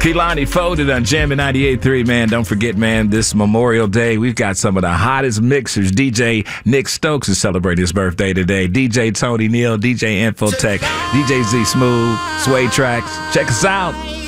Kehlani Folded on Jammin' 98.3, man. Don't forget, man, this Memorial Day, we've got some of the hottest mixers. DJ Nick Stokes is celebrating his birthday today. DJ Tony Neal, DJ Infotech, DJ Z Smooth, Sway Tracks. Check us out.